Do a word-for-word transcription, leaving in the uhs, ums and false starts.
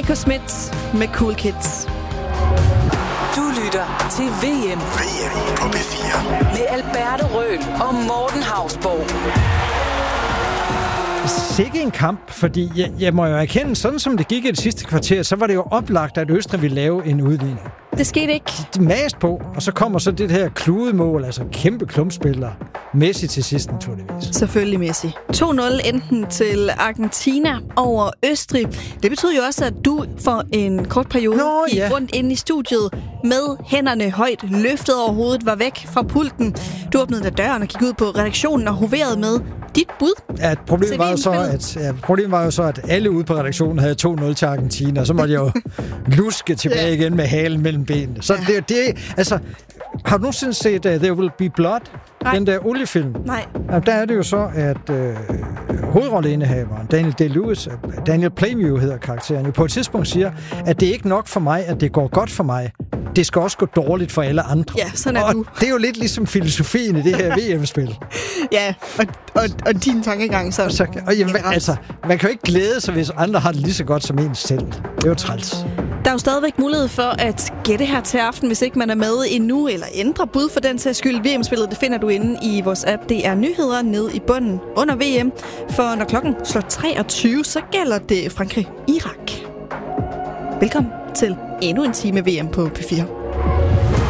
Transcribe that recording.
Eko Smith med Cool Kids. Du lytter til V M. V M på P fire. Med Alberte Røhl og Morten Hausborg. Sikke en kamp, fordi jeg, jeg må jo erkende, sådan som det gik i det sidste kvarter, så var det jo oplagt, at Østrig ville lave en udligning. Det skete ikke. De mast på, og så kommer så det her kludemål, altså kæmpe klumpspillere. Messi til sidst, naturligvis. Selvfølgelig Messi. to nul enten til Argentina over Østrig. Det betyder jo også, at du for en kort periode Nå, gik ja. rundt inde i studiet med hænderne højt løftet over hovedet, var væk fra pulten. Du åbnede da døren og gik ud på redaktionen og hoverede med dit bud. Ja, problemet var jo så, at, ja, problemet var jo så, at alle ude på redaktionen havde to nul til Argentina, og så måtte jeg jo luske tilbage Ja. igen med halen mellem benene. Så det, det altså, har du nogensinde set uh, There Will Be Blood? Nej. Den der oliefilm? Nej. Ja, der er det jo så, at øh, hovedrolleindehaveren, Daniel Day-Lewis, Daniel Plainview hedder karakteren, jo på et tidspunkt siger, at det er ikke nok for mig, at det går godt for mig. Det skal også gå dårligt for alle andre. Ja, sådan er og du. det er jo lidt ligesom filosofien i det her V M-spil. Ja, og, og, og din tankegang så. Så, og jamen, altså, man kan jo ikke glæde sig, hvis andre har det lige så godt som en selv. Det er jo træls. Der er jo stadigvæk mulighed for at gætte her til aften, hvis ikke man er med endnu, eller ændre bud for den sags skyld. V M-spillet, det finder du inde i vores app. Det er nyheder nede i bunden under V M. For når klokken slår treogtyve, så gælder det Frankrig-Irak. Velkommen til endnu en time V M på P fire.